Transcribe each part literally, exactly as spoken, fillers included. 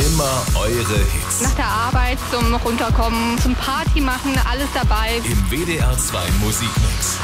Immer eure Hits. Nach der Arbeit zum Runterkommen, zum Party machen, alles dabei. Im W D R zwei Musikmix.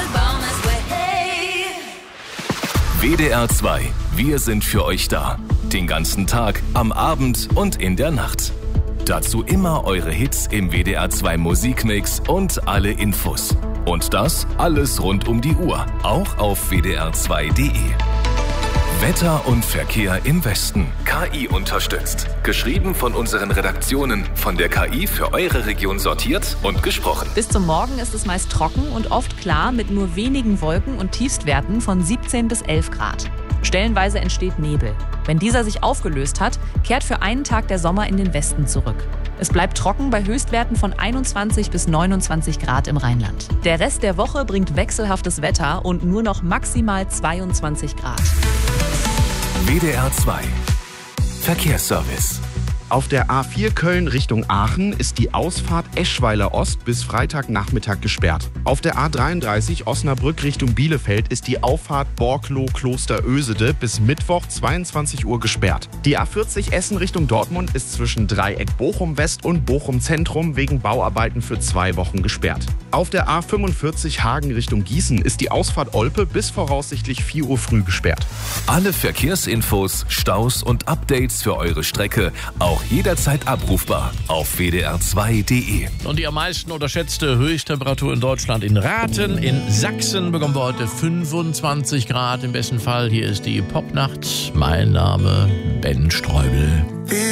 W D R zwei, wir sind für euch da. Den ganzen Tag, am Abend und in der Nacht. Dazu immer eure Hits im W D R zwei Musikmix und alle Infos. Und das alles rund um die Uhr, auch auf w d r zwei punkt d e. Wetter und Verkehr im Westen. K I unterstützt. Geschrieben von unseren Redaktionen. Von der K I für eure Region sortiert und gesprochen. Bis zum Morgen ist es meist trocken und oft klar mit nur wenigen Wolken und Tiefstwerten von siebzehn bis elf Grad. Stellenweise entsteht Nebel. Wenn dieser sich aufgelöst hat, kehrt für einen Tag der Sommer in den Westen zurück. Es bleibt trocken bei Höchstwerten von einundzwanzig bis neunundzwanzig Grad im Rheinland. Der Rest der Woche bringt wechselhaftes Wetter und nur noch maximal zweiundzwanzig Grad. W D R zwei Verkehrsservice. Auf der A vier Köln Richtung Aachen ist die Ausfahrt Eschweiler Ost bis Freitagnachmittag gesperrt. Auf der A dreiunddreißig Osnabrück Richtung Bielefeld ist die Auffahrt Borkloh-Klosterösede bis Mittwoch zweiundzwanzig Uhr gesperrt. Die A vierzig Essen Richtung Dortmund ist zwischen Dreieck Bochum West und Bochum Zentrum wegen Bauarbeiten für zwei Wochen gesperrt. Auf der A fünfundvierzig Hagen Richtung Gießen ist die Ausfahrt Olpe bis voraussichtlich vier Uhr früh gesperrt. Alle Verkehrsinfos, Staus und Updates für eure Strecke auch jederzeit abrufbar auf w d r zwei punkt d e. Und die am meisten unterschätzte Höchsttemperatur in Deutschland in Rathen. In Sachsen bekommen wir heute fünfundzwanzig Grad im besten Fall. Hier ist die Popnacht. Mein Name Ben Streubel.